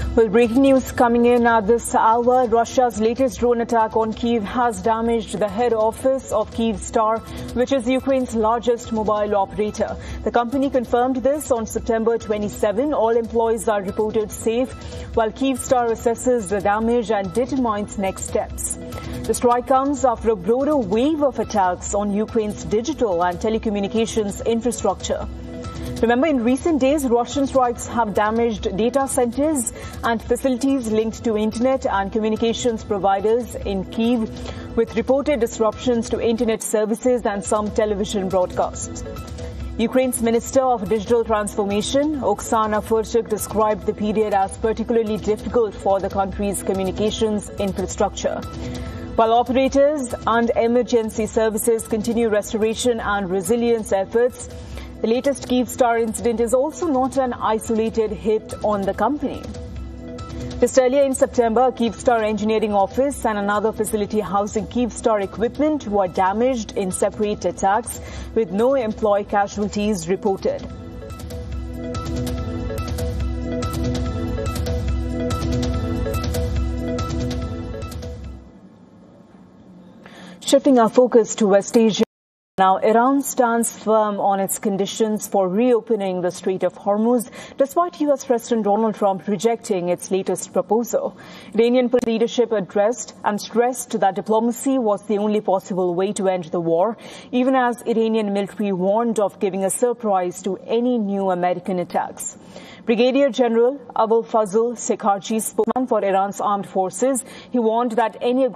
Well, breaking news coming in at this hour. Russia's latest drone attack on Kyiv has damaged the head office of Kyivstar, which is Ukraine's largest mobile operator. The company confirmed this on September 27. All employees are reported safe, while Kyivstar assesses the damage and determines next steps. The strike comes after a broader wave of attacks on Ukraine's digital and telecommunications infrastructure. Remember, in recent days, Russian strikes have damaged data centers and facilities linked to internet and communications providers in Kyiv, with reported disruptions to internet services and some television broadcasts. Ukraine's Minister of Digital Transformation, Oksana Furchuk, described the period as particularly difficult for the country's communications infrastructure. While operators and emergency services continue restoration and resilience efforts, the latest Kyivstar incident is also not an isolated hit on the company. Just earlier in September, Kyivstar engineering office and another facility housing Kyivstar equipment were damaged in separate attacks, with no employee casualties reported. Shifting our focus to West Asia. Now, Iran stands firm on its conditions for reopening the Strait of Hormuz, despite U.S. President Donald Trump rejecting its latest proposal. Iranian leadership addressed and stressed that diplomacy was the only possible way to end the war, even as Iranian military warned of giving a surprise to any new American attacks. Brigadier General Abul Fazl Sekharji, spokesman for Iran's armed forces, he warned that any